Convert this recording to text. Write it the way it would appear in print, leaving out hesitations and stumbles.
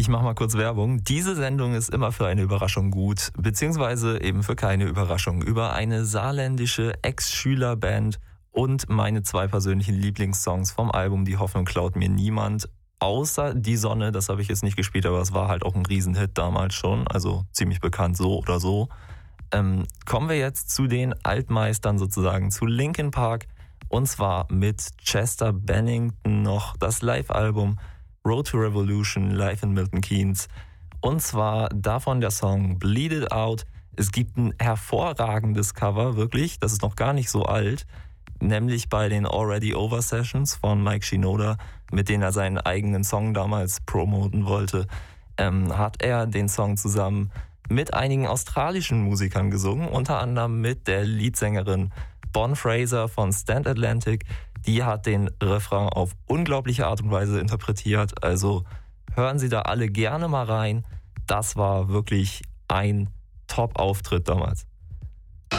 Ich mache mal kurz Werbung. Diese Sendung ist immer für eine Überraschung gut, beziehungsweise eben für keine Überraschung. Über eine saarländische Ex-Schülerband und meine 2 persönlichen Lieblingssongs vom Album Die Hoffnung klaut mir niemand. Außer Die Sonne, das habe ich jetzt nicht gespielt, aber es war halt auch ein Riesenhit damals schon, also ziemlich bekannt so oder so. Kommen wir jetzt zu den Altmeistern sozusagen, zu Linkin Park, und zwar mit Chester Bennington noch das Live-Album Road to Revolution, live in Milton Keynes, und zwar davon der Song Bleed It Out. Es gibt ein hervorragendes Cover, wirklich, das ist noch gar nicht so alt, nämlich bei den Already Over Sessions von Mike Shinoda, mit denen er seinen eigenen Song damals promoten wollte, hat er den Song zusammen mit einigen australischen Musikern gesungen, unter anderem mit der Leadsängerin Bon Fraser von Stand Atlantic. Die hat den Refrain auf unglaubliche Art und Weise interpretiert, also hören Sie da alle gerne mal rein. Das war wirklich ein Top-Auftritt damals.